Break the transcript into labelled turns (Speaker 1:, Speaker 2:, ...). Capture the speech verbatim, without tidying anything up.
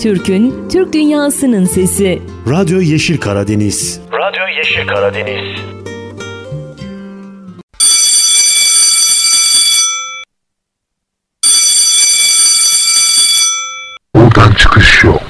Speaker 1: Türk'ün, Türk dünyasının sesi.
Speaker 2: Radyo Yeşil Karadeniz.
Speaker 3: Radyo Yeşil Karadeniz.
Speaker 4: Buradan çıkış yok.